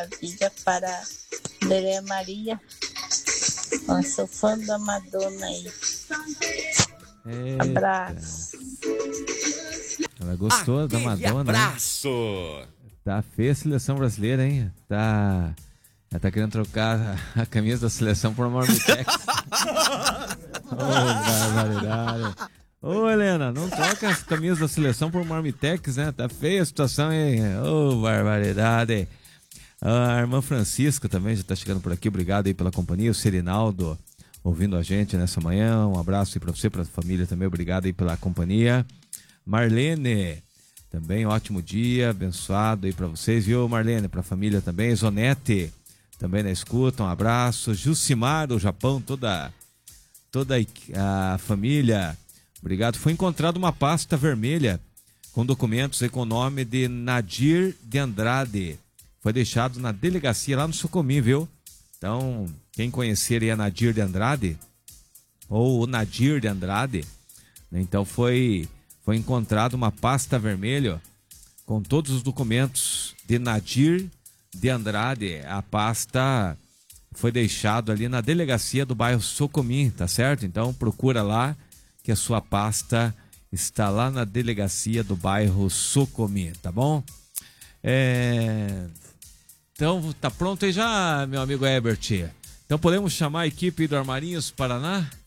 Maravilha para André Maria. Eu sou fã da Madonna aí. Eita. Abraço. Ela gostou da Madonna. Abraço. Tá feia a seleção brasileira, hein? Ela tá querendo trocar a camisa da seleção por uma Marmitex. Barbaridade. Ô, Helena, não troca as camisas da seleção por Marmitex, né? Tá feia a situação, hein? Barbaridade. A irmã Francisca também já tá chegando por aqui. Obrigado aí pela companhia. O Serinaldo ouvindo a gente nessa manhã. Um abraço aí pra você, pra família também. Obrigado aí pela companhia. Marlene, também ótimo dia, abençoado aí pra vocês, viu, Marlene? Pra família também. Zonete, também na escuta. Um abraço. Jucimar, do Japão, toda a família. Obrigado. Foi encontrada uma pasta vermelha com documentos aí com o nome de Nadir de Andrade. Foi deixado na delegacia lá no Sucomim, viu? Então, quem conhecer aí a Nadir de Andrade, ou o Nadir de Andrade, né? Então foi encontrada uma pasta vermelha com todos os documentos de Nadir de Andrade. A pasta foi deixada ali na delegacia do bairro Sucomim, tá certo? Então procura lá, que a sua pasta está lá na delegacia do bairro Sucomim, tá bom? Então, tá pronto aí já, meu amigo Herbert? Então podemos chamar a equipe do Armarinhos Paraná?